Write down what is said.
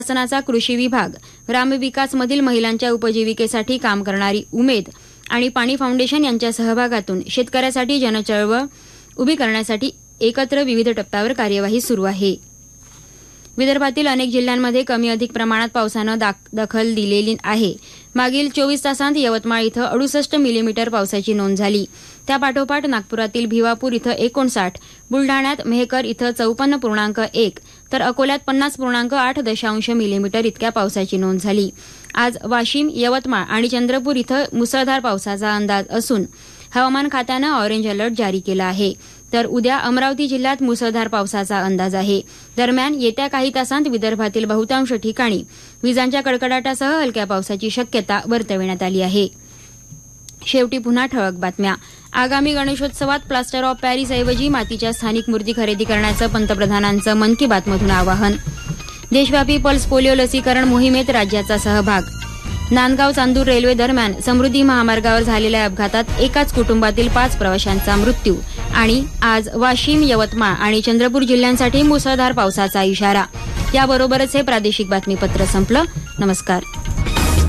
शासनाचा कृषी विभाग, ग्रामविकासमधील महिलांच्या उपजीविकेसाठी काम करणारी उमेद आणि पाणी फाउंडेशन यांच्या सहभागातून शेतकऱ्यासाठी जनचळवळ उभी करण्यासाठी एकत्र विविध टप्प्यावर कार्यवाही सुरू आहे. विदर्भातील अनेक जिल्ह्यांमध्ये कमी अधिक प्रमाणात पावसानं दखल दिलेली आहे. मागील 24 तासांत यवतमाळ इथं 68 मिलीमीटर पावसाची नोंद झाली. त्यापाठोपाठ नागपुरातील भिवापूर इथं 59, बुलढाण्यात मेहकर इथं 54.1 तर अकोल्यात 50.8 मिलीमीटर इतक्या पावसाची नोंद झाली. आज वाशिम, यवतमाळ आणि चंद्रपूर इथं मुसळधार पावसाचा अंदाज असून हवामान खात्यानं ऑरेंज अलर्ट जारी केला आहे. तर उद्या अमरावती जिल्ह्यात मुसळधार पावसाचा अंदाज आहे. दरम्यान येत्या काही तासांत विदर्भातील बहुतांश ठिकाणी विजांच्या कडकडाटासह हलक्या पावसाची शक्यता वर्तविण्यात आली आहे. शेवटी पुन्हा ठळक बातम्या. आगामी गणेशोत्सवात प्लास्टर ऑफ पॅरिसऐवजी मातीच्या स्थानिक मूर्ती खरेदी करण्याचं पंतप्रधानांचं मन की बातमधून आवाहन. देशव्यापी पल्स पोलिओ लसीकरण मोहिमेत राज्याचा सहभाग. नांदगाव चांदूर रेल्वे दरम्यान समृद्धी महामार्गावर झालेल्या अपघातात एकाच कुटुंबातील 5 प्रवाशांचा मृत्यू. आणि आज वाशिम, यवतमाळ आणि चंद्रपूर जिल्ह्यांसाठी मुसळधार पावसाचा इशारा. याबरोबरच हे प्रादेशिक बातमीपत्र संपलं. नमस्कार.